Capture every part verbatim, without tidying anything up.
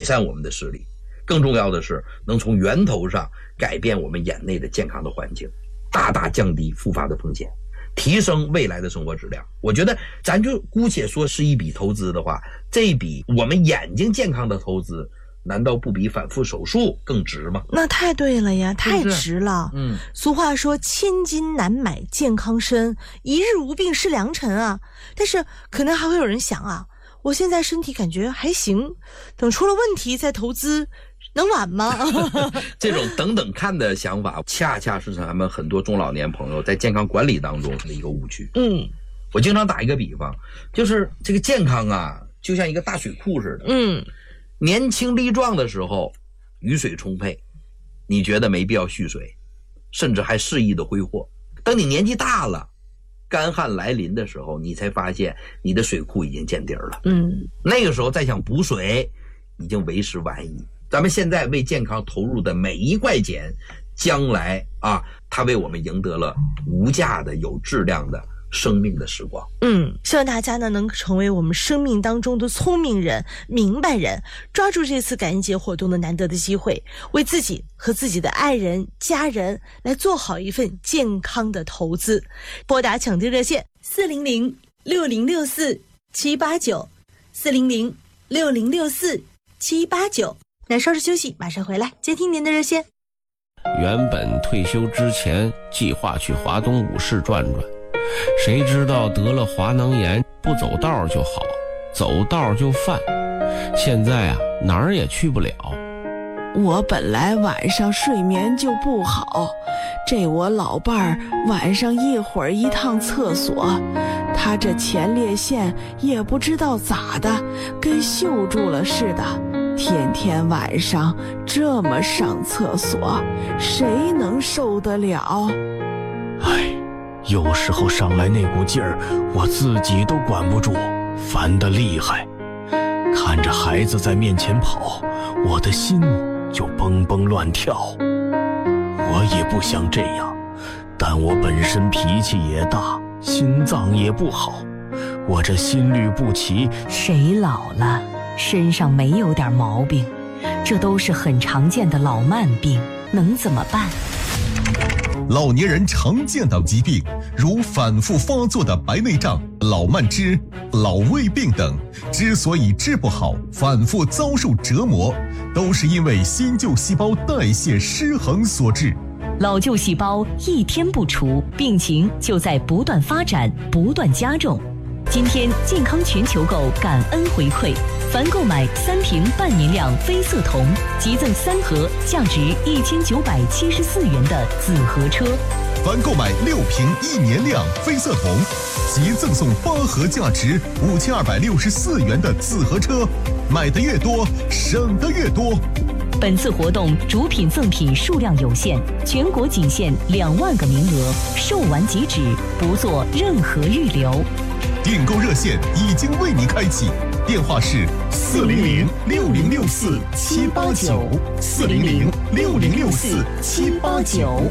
善我们的视力，更重要的是能从源头上改变我们眼内的健康的环境，大大降低复发的风险，提升未来的生活质量。我觉得咱就姑且说是一笔投资的话，这一笔我们眼睛健康的投资，难道不比反复手术更值吗？ 那太对了呀，太值了。 嗯， 俗话说千金难买健康身，一日无病是良辰啊。但是可能还会有人想啊，我现在身体感觉还行，等出了问题再投资能晚吗？ 这种等等看的想法，恰恰是咱们很多中老年朋友在健康管理当中的一个误区。 嗯， 我经常打一个比方，就是这个健康啊，就像一个大水库似的。 嗯， 年轻力壮的时候，雨水充沛，你觉得没必要蓄水，甚至还肆意的挥霍。等你年纪大了，干旱来临的时候，你才发现你的水库已经见底了。 嗯， 那个时候再想补水，已经为时晚矣。咱们现在为健康投入的每一块钱，将来啊，它为我们赢得了无价的、有质量的生命的时光。 嗯，希望大家呢能成为我们生命当中的聪明人、明白人，抓住这次感恩节活动的难得的机会，为自己和自己的爱人、家人来做好一份健康的投资。拨打抢订热线四零零六零六四七八九，四零零六零六四七八九。那稍事休息，马上回来接听您的热线。 原本退休之前计划去华东五市转转，谁知道得了滑囊炎，不走道就好，走道就犯，现在啊哪儿也去不了。 我本来晚上睡眠就不好，这我老伴儿晚上一会儿一趟厕所，他这前列腺也不知道咋的，跟锈住了似的，天天晚上这么上厕所，谁能受得了？ 哎，有时候上来那股劲儿，我自己都管不住，烦得厉害。看着孩子在面前跑，我的心就蹦蹦乱跳。我也不想这样，但我本身脾气也大，心脏也不好，我这心律不齐。 谁老了身上没有点毛病？这都是很常见的老慢病，能怎么办？ 老年人常见到疾病，如反复发作的白内障、老慢支、老胃病等，之所以治不好，反复遭受折磨，都是因为新旧细胞代谢失衡所致。 老旧细胞一天不除，病情就在不断发展，不断加重。今天健康全球购感恩回馈，凡购买三瓶半年量非色酮，即赠三盒价值一千九百七十四元的紫河车； 凡购买六瓶一年量非色酮，即赠送八盒价值五千二百六十四元的紫河车。买的越多，省的越多。 本次活动主品赠品数量有限，全国仅限两万个名额，售完即止，不做任何预留。 订购热线已经为你开启，电话是四零零六零六四七八九，四零零六零六四七八九。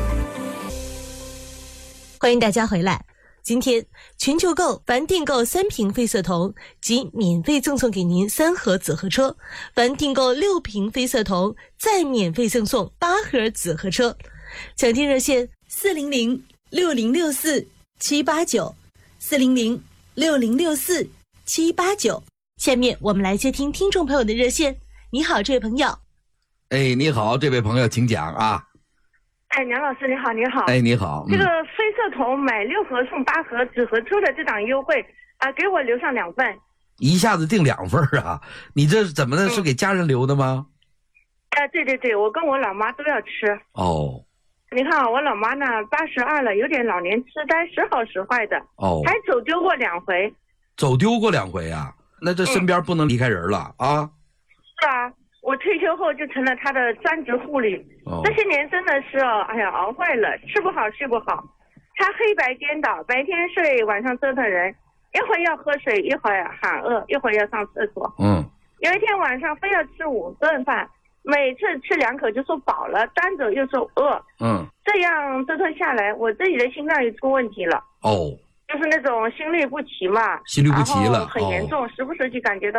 欢迎大家回来。今天全球购凡订购三瓶非色酮，即免费赠送给您三盒紫河车；凡订购六瓶非色酮，再免费赠送八盒紫河车。抢订热线四零零六零六四七八九，四零零六零六四七八九。下面我们来接听听众朋友的热线。你好，这位朋友。 哎，你好，这位朋友，请讲啊。 哎，梁老师你好，你好。 哎，你好。 这个非色酮买六盒送八盒紫河车的这档优惠啊、呃，给我留上两份。 一下子订两份啊？你这是怎么的？ 嗯、 是给家人留的吗？ 啊、呃，对对对，我跟我老妈都要吃。 哦。 你看啊，我老妈呢八十二了，有点老年痴呆，时好时坏的。 哦。还走丢过两回。 走丢过两回啊？那这身边不能离开人了、嗯、啊？ 是啊。我退休后就成了他的专职护理、哦、这些年真的是哦，哎呀，熬坏了，吃不好睡不好，他黑白颠倒，白天睡晚上折腾人，一会儿要喝水，一会儿喊饿，一会儿要上厕所。 嗯， 有一天晚上非要吃五顿饭，每次吃两口就说饱了，端走又说饿。 嗯， 这样折腾下来，我自己的心脏也出问题了。 哦， 就是那种心律不齐嘛， 心律不齐了， 很严重、哦、时不时就感觉到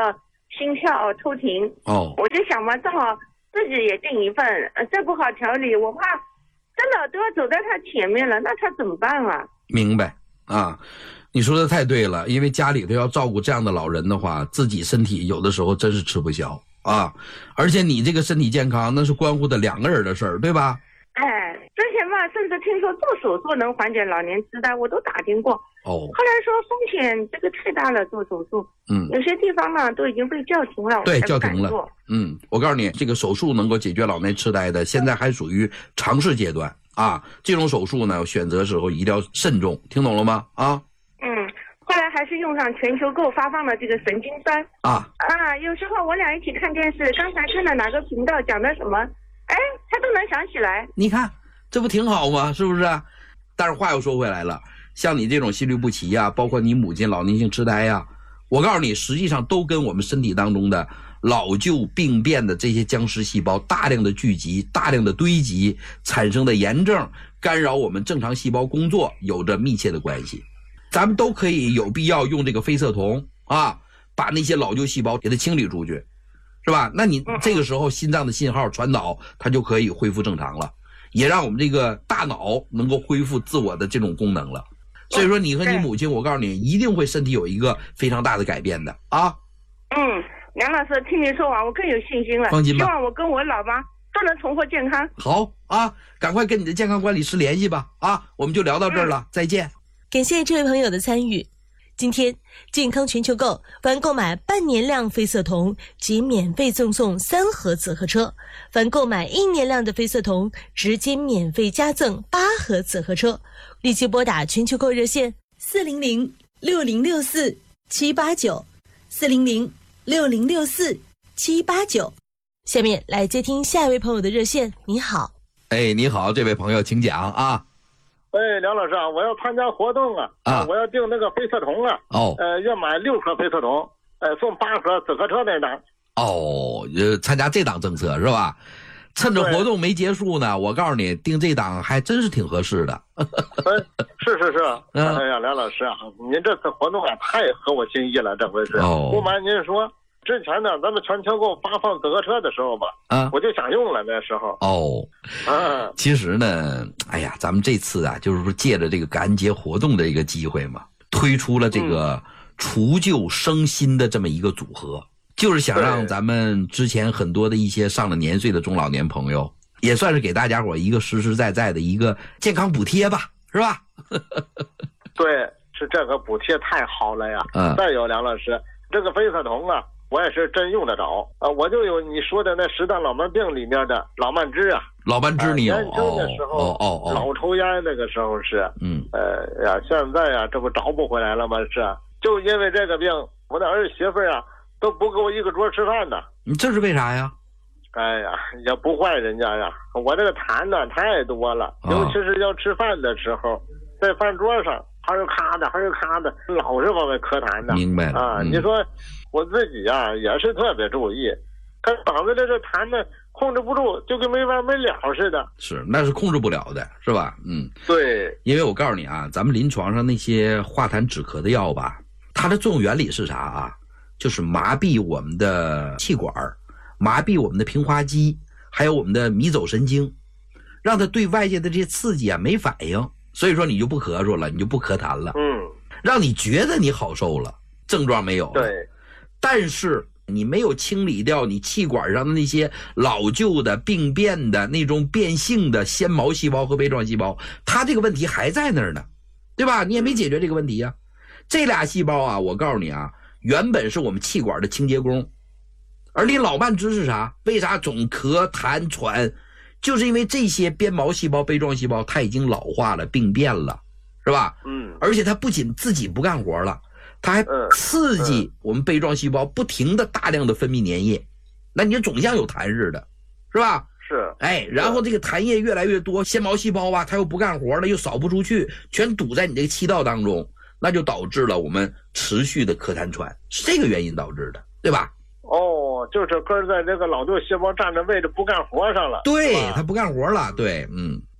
心跳抽停。 哦， 我就想嘛，正好自己也订一份，呃，再不好调理，我怕真的都要走在他前面了，那他怎么办啊？ 明白啊，你说的太对了，因为家里头要照顾这样的老人的话，自己身体有的时候真是吃不消啊，而且你这个身体健康那是关乎的两个人的事儿，对吧？ 哎，之前嘛，甚至听说做手术能缓解老年痴呆，我都打听过。 哦， 后来说风险这个太大了，做手术， 嗯， 有些地方呢都已经被叫停了， 对， 我才叫停了不敢做。 嗯，我告诉你，这个手术能够解决老年痴呆的，现在还属于尝试阶段啊。这种手术呢，选择时候一定要慎重，听懂了吗？啊。 嗯，后来还是用上全球购发放的这个神经酸啊啊，有时候我俩一起看电视，刚才看的哪个频道讲的什么，哎，他都能想起来。 你看，这不挺好吗？是不是？但是话又说回来了，像你这种心律不齐呀、啊，包括你母亲老年性痴呆呀、啊，我告诉你，实际上都跟我们身体当中的老旧病变的这些僵尸细胞大量的聚集、大量的堆积产生的炎症，干扰我们正常细胞工作有着密切的关系。咱们都可以有必要用这个非色酮啊，把那些老旧细胞给它清理出去，是吧？那你这个时候心脏的信号传导，它就可以恢复正常了，也让我们这个大脑能够恢复自我的这种功能了。所以说你和你母亲，我告诉你，一定会身体有一个非常大的改变的啊。 嗯，梁老师，听你说完，我更有信心了。 放心吧， 希望我跟我老妈都能重获健康。 好啊，赶快跟你的健康管理师联系吧。啊，我们就聊到这儿了，嗯、再见。 感谢这位朋友的参与。今天健康全球购凡购买半年量非色酮即免费赠送三盒紫河车，凡购买一年量的非色酮直接免费加赠八盒紫河车。立即拨打全球购热线四零零六零六四七八九四零零六零六四七八九。下面来接听下一位朋友的热线。你好。 哎，你好，这位朋友请讲啊。 哎，梁老师啊，我要参加活动啊，啊，我要订那个非色酮啊， 哦， 呃，要买六盒非色酮，呃，送八盒紫河车那档。 哦，呃，参加这档政策是吧？趁着活动没结束呢，我告诉你，订这档还真是挺合适的。 嗯，是是是，哎呀，梁老师啊，您这次活动啊，太合我心意了，这回是。 哦， 不瞒您说。之前呢，咱们全球购发放紫河车的时候吧，啊，我就想用了那时候。 哦，啊，其实呢，哎呀，咱们这次啊，就是说借着这个感恩节活动的一个机会嘛，推出了这个除旧升新的这么一个组合，嗯、就是想让咱们之前很多的一些上了年岁的中老年朋友，也算是给大家伙一个实实在在的一个健康补贴吧，是吧？ 对，是这个补贴太好了呀。 嗯。 再有梁老师，这个非色酮啊。我也是真用得着啊！我就有你说的那十大老慢病里面的老慢支啊， 老慢支你有？ 年轻的时候， 哦哦哦， 老抽烟那个时候是， 嗯， 呃呀，现在呀，这不找不回来了吗？是，就因为这个病，我的儿媳妇啊都不跟我一个桌吃饭呢。 你这是为啥呀？ 哎呀，也不怪人家呀，我这个痰呢太多了， 哦、 尤其是要吃饭的时候，在饭桌上还是咔的，还是咔的，老是往外咳痰的。 明白了啊， 嗯、 你说。我自己呀、啊、也是特别注意，可嗓子这个痰呢控制不住，就跟没完没了似的。 是，那是控制不了的，是吧？嗯， 对。 因为我告诉你啊，咱们临床上那些化痰止咳的药吧，它的作用原理是啥啊？就是麻痹我们的气管，麻痹我们的平滑肌，还有我们的迷走神经，让它对外界的这些刺激啊没反应，所以说你就不咳嗽了，你就不咳痰了。 嗯， 让你觉得你好受了，症状没有了。 对。 但是你没有清理掉你气管上的那些老旧的病变的那种变性的纤毛细胞和杯状细胞，它这个问题还在那儿呢，对吧？你也没解决这个问题啊。这俩细胞啊，我告诉你啊，原本是我们气管的清洁工，而你老慢支是啥？为啥总咳痰喘？就是因为这些鞭毛细胞、杯状细胞它已经老化了、病变了，是吧？ 嗯。 而且它不仅自己不干活了，它还刺激我们杯状细胞不停的大量的分泌粘液，那你就总像有痰似的，是吧？ 是。 哎，然后这个痰液越来越多，纤毛细胞啊，它又不干活了，又扫不出去，全堵在你这个气道当中，那就导致了我们持续的咳痰喘，是这个原因导致的，对吧？ 哦，就是根在这个老旧细胞占着位置不干活上了。 对，它不干活了，对，嗯。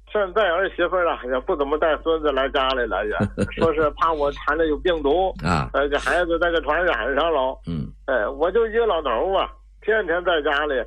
现在儿媳妇啊也不怎么带孙子来家里了，也说是怕我缠着有病毒啊， 呃，这孩子再给传染上了。 嗯， 哎，我就一个老头啊，天天在家里